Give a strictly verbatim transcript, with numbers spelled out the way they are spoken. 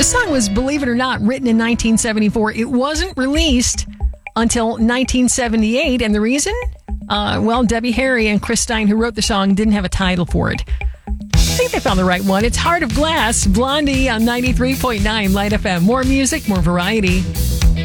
This song was, believe it or not, written in nineteen seventy-four. It wasn't released until nineteen seventy-eight. And the reason? Uh, well, Debbie Harry and Chris Stein, who wrote the song, didn't have a title for it. I think they found the right one. It's Heart of Glass, Blondie on ninety-three point nine Light F M. More music, more variety.